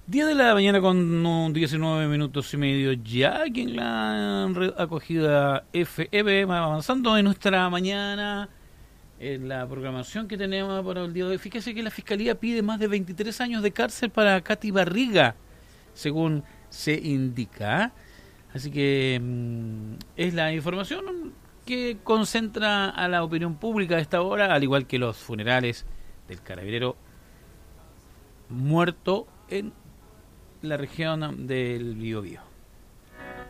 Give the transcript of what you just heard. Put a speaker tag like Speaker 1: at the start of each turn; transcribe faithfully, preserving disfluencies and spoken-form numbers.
Speaker 1: diez de la mañana con diecinueve minutos y medio ya aquí en la red acogida F M, avanzando en nuestra mañana en la programación que tenemos para el día de hoy. Fíjese que la Fiscalía pide más de veintitrés años de cárcel para Katy Barriga, según se indica. Así que mmm, es la información que concentra a la opinión pública a esta hora, al igual que los funerales del carabinero muerto en la región del Biobío.